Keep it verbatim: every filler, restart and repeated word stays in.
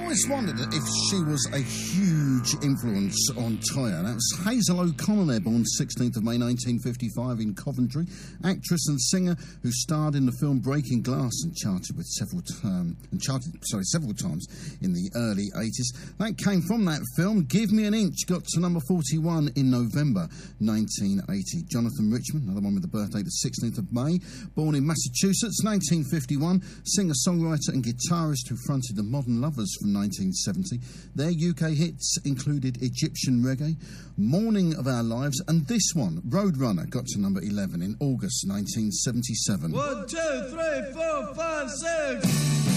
always wondered if she was a huge influence on Toyah. That was Hazel O'Connor there, born sixteenth of May nineteen fifty-five in Coventry, actress and singer who starred in the film Breaking Glass and charted with several term and charted sorry several times in the early eighties. That came from that film. Give Me an Inch got to number forty-one in November nineteen eighty. Jonathan Richman, another one with the birthday the sixteenth of May, born in Massachusetts, nineteen fifty-one, singer, songwriter and guitarist who fronted the Modern Lovers from nineteen seventy. Their U K hits included Egyptian Reggae, Morning of Our Lives, and this one, Roadrunner, got to number eleven in August nineteen seventy-seven. One, two, three, four, five, six...